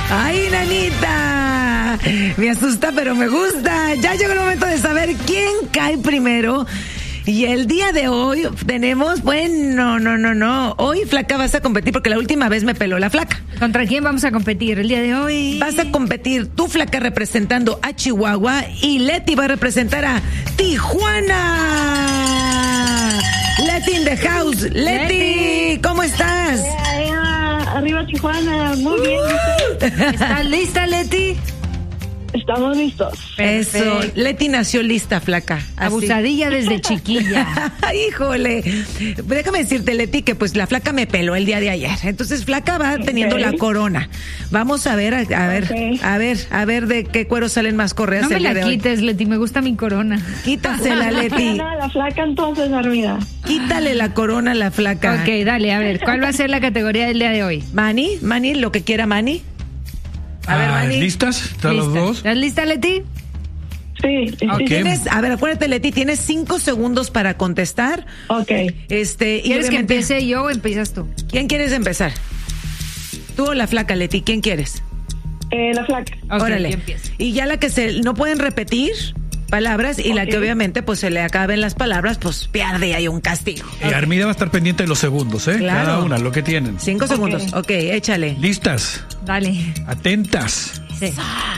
¡Ay, nanita! Me asusta, pero me gusta. Ya llegó el momento de saber quién cae primero. Y el día de hoy tenemos, no. Hoy, Flaca, vas a competir porque la última vez me peló la Flaca. ¿Contra quién vamos a competir el día de hoy? Vas a competir tú, Flaca, representando a Chihuahua, y Leti va a representar a Tijuana. Leti in the house. Leti, ¿cómo estás? Arriba Tijuana, muy bien. ¿Estás lista, Leti? Estamos listos. Eso, Leti nació lista, Flaca. Así. Abusadilla desde chiquilla. Híjole, déjame decirte, Leti, que pues la Flaca me peló el día de ayer. Entonces Flaca va teniendo la corona. Vamos a ver, a ver de qué cuero salen más correas. No me el día la de hoy. quites, Leti, me gusta mi corona. Quítasela, Leti. La Flaca entonces, Armida. Quítale la corona a la Flaca. Ok, dale, a ver, ¿cuál va a ser la categoría del día de hoy? Mani, lo que quiera Mani. A ver, Mani. ¿Listas? ¿Están los dos? ¿Estás lista, Leti? Sí. Ok. A ver, acuérdate, Leti, tienes 5 segundos para contestar. Ok. Y ¿Quieres que obviamente, empiece yo o empiezas tú? ¿quién quieres empezar? ¿Tú o la Flaca, Leti? ¿Quién quieres? La Flaca. Ok, Órale. yo empiezo. Y ya la que no pueden repetir palabras y la que obviamente pues se le acaben las palabras, pues pierde y hay un castigo. Armida va a estar pendiente de los segundos, ¿eh? Claro. Cada una, lo que tienen. 5 segundos. Ok, échale. ¿Listas? Dale. Atentas. Sí.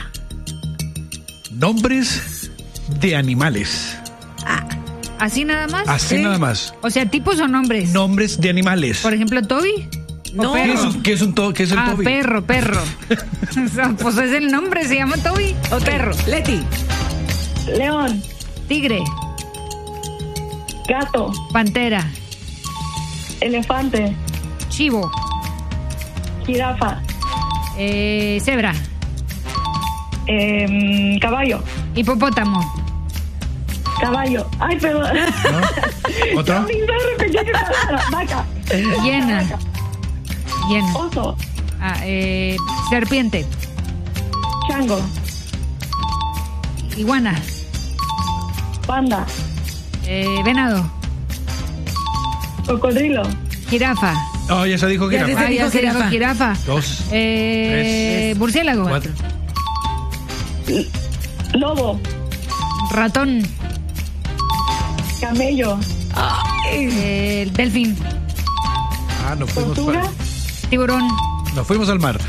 Nombres de animales. ¿Así nada más? Así Sí. nada más. O sea, ¿tipos o nombres? Nombres de animales. Por ejemplo, ¿Toby? ¿O No. perro? ¿Qué es el Toby? Perro. O sea, pues es el nombre, se llama Toby. O perro. Leti. León. Tigre. Gato. Pantera. Elefante. Chivo. Jirafa. Cebra. Caballo. Hipopótamo. Caballo. Ay, perdón. ¿No? ¿Otro? Vaca. Hiena. Oso. Serpiente. Chango. Iguana. Panda. Venado. Cocodrilo. Jirafa. Oh, ya se dijo que Ya era. dice- Ya se dijo jirafa. 2, 3, Murciélago. 4. Lobo. Ratón. Camello. Delfín. Nos fuimos, Tortuga. Tiburón. nos fuimos al mar.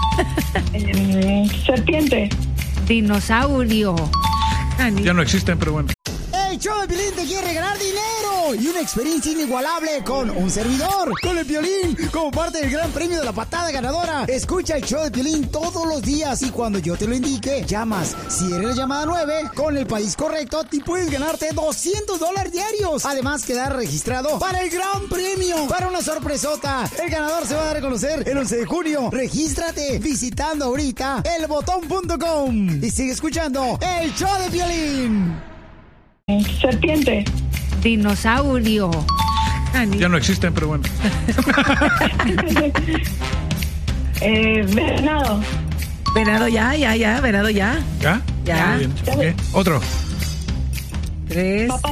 Serpiente. Dinosaurio. Ya no existen, pero bueno. El show de Piolín te quiere regalar dinero y una experiencia inigualable con un servidor, con el Piolín, como parte del gran premio de la patada ganadora. Escucha el show de Piolín todos los días y cuando yo te lo indique, llamas. Si eres la llamada 9, con el país correcto, te puedes ganarte $200 diarios. Además, quedar registrado para el gran premio, para una sorpresota. El ganador se va a dar a conocer el 11 de junio. Regístrate visitando ahorita elbotón.com y sigue escuchando el show de Piolín. Serpiente. Dinosaurio. Ya no existen, pero bueno. Venado. Venado ya, venado ya. ¿Ya? Ya. Muy bien. Ok. Otro. 3.